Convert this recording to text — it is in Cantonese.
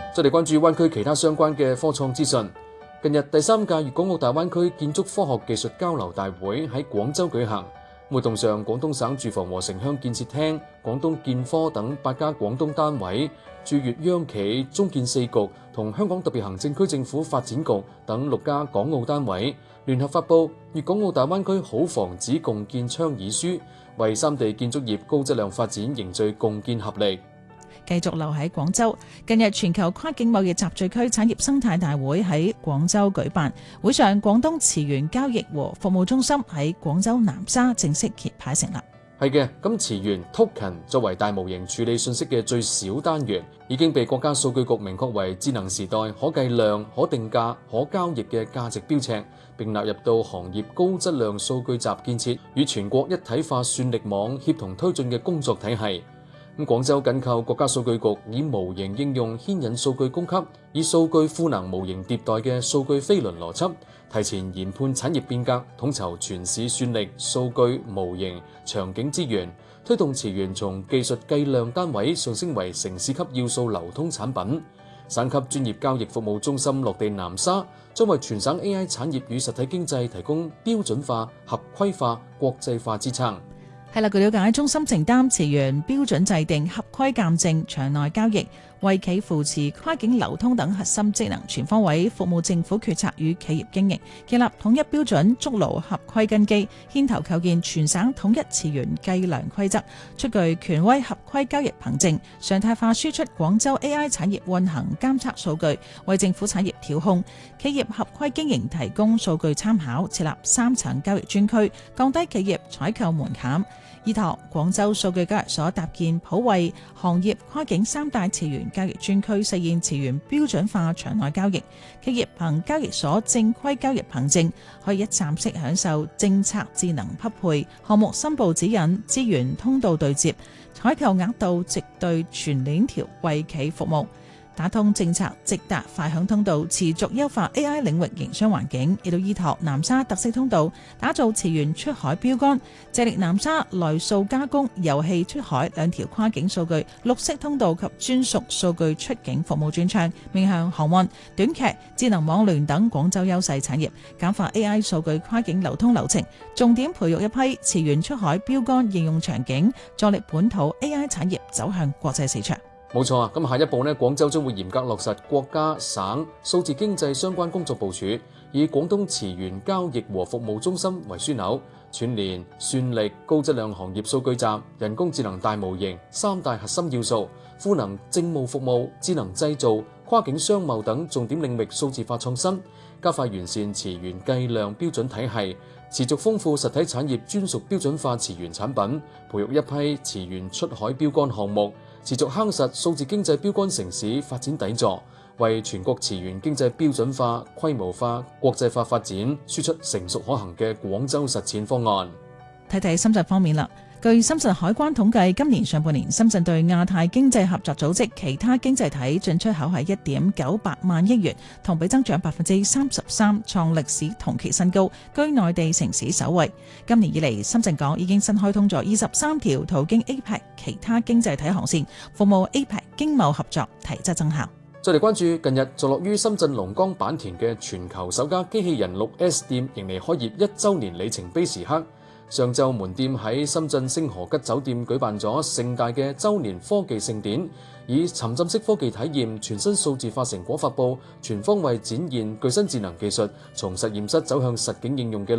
再嚟關注灣區其他相關嘅科創資訊。近日第3屆粵港澳大灣區建築科學技術交流大會喺廣州舉行。活動上，廣東省住房和城鄉建設廳、廣東建科等8家廣東單位、駐粵央企、中建4局同香港特別行政區政府發展局等6家港澳單位聯合發布《粵港澳大灣區好房子共建倡議書》，為三地建築業高質量發展凝聚共建合力。 繼續留喺廣州，近日全球跨境貿易集聚區產業生態大會喺廣州舉辦，會上廣東池源交易和服務中心喺廣州南沙正式揭牌成立。 係嘅，咁池源 Token 作為大模型處理信息嘅最小單元，已經被國家數據局明確為智能時代可計量、可定價、可交易嘅價值標尺，並納入到行業高質量數據集建設與全國一體化算力網協同推進嘅工作體系。廣州緊靠國家數據局以模型應用牽引數據供給，以數據賦能模型迭代嘅數據飛輪邏輯，提前研判產業變革，統籌全市算力、數據、模型、場景資源，推動池源從技術計量單位上升為城市級要素流通產品。省級專業交易服務中心落地南沙，將為全省 AI 產業與實體經濟提供標準化、合規化、國際化支撐。 係啦，據了解，中心承擔池源標準制定、合規鑑證、場內交易、為企扶持、跨境流通等核心職能，全方位服務政府決策與企業經營，建立統一標準，築牢合規根基，牽頭構建全省統一池源計量規則，出具權威合規交易憑證，常態化輸出廣州 AI 產業運行監測數據，為政府產業調控、企業合規經營提供數據參考，設立3層交易專區，降低企業採購門檻。依託廣州數據交易所搭建普惠行業跨境3大池源交易專區，實現池源標準化場內交易。企業憑交易所正規交易憑證，可以一站式享受政策智能匹配、項目申報指引、資源通道對接、採購額度直對全鏈條為企服務。打通政策直達快響通道，持續優化 AI 領域營商環境，亦都依託南沙特色通道，打造池源出海標杆，借力南沙來數加工、油氣出海2條跨境數據綠色通道及專屬數據出境服務專窗，面向航運、短劇、智能網聯等廣州優勢產業，簡化 AI 數據跨境流通流程，重點培育一批池源出海標杆應用場景，助力本土 AI 產業走向國際市場。 冇錯啊！咁下一步呢，廣州將會嚴格落實國家省數字經濟相關工作部署，以廣東池源交易和服務中心為樞紐，串聯算力、高質量行業數據集、人工智能大模型3大核心要素，賦能政務服務、智能製造、跨境商貿等重點領域數字化創新，加快完善池源計量標準體系，持續豐富實體產業專屬標準化池源產品，培育一批池源出海標杆項目，持續夯實數字經濟標杆城市發展底座，為全國池源經濟標準化、規模化、國際化發展輸出成熟可行嘅廣州實踐方案。 睇睇深圳方面啦。據深圳海關統計，今年上半年深圳對亞太經濟合作組織其他經濟體進出口係1.98萬億元，同比增長33%，創歷史同期新高，居內地城市首位。今年以嚟，深圳港已經新開通咗23條途經 APEC 其他經濟體航線，服務 APEC 經貿合作提質增效。 再嚟關注近日坐落於深圳龍崗坂田嘅全球首家機器人 6S 店迎嚟開業1週年里程碑時刻。上晝門店喺深圳星河吉酒店舉辦咗盛大嘅週年科技盛典，以沉浸式科技體驗、全新數字化成果發佈，全方位展現具新智能技術從實驗室走向實景應用嘅